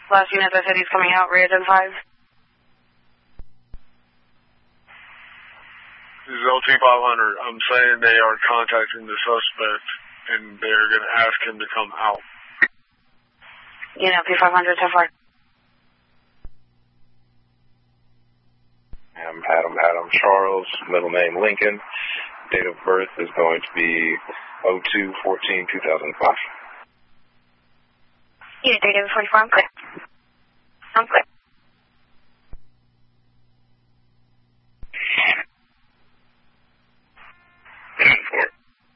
Last unit that said he's coming out, re-identified. This is LT 500. I'm saying they are contacting the suspect, and they're going to ask him to come out. Unit P500, 10-4. Adam Charles, middle name Lincoln. Date of birth is going to be 02/14/2005. Unit 3, David 44, I'm clear. I'm clear.